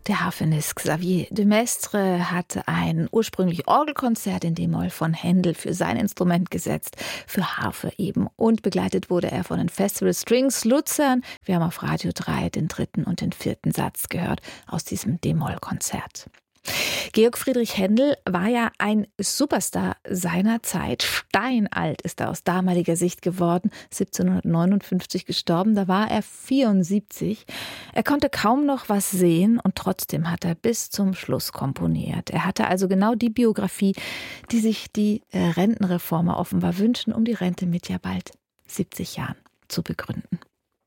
Der Harfenist Xavier de Maistre hatte ein ursprünglich Orgelkonzert in D-Moll von Händel für sein Instrument gesetzt, für Harfe eben. Und begleitet wurde er von den Festival Strings Luzern. Wir haben auf Radio 3 den 3. und den 4. Satz gehört aus diesem D-Moll-Konzert. Georg Friedrich Händel war ja ein Superstar seiner Zeit. Steinalt ist er aus damaliger Sicht geworden, 1759 gestorben, da war er 74. Er konnte kaum noch was sehen und trotzdem hat er bis zum Schluss komponiert. Er hatte also genau die Biografie, die sich die Rentenreformer offenbar wünschen, um die Rente mit ja bald 70 Jahren zu begründen.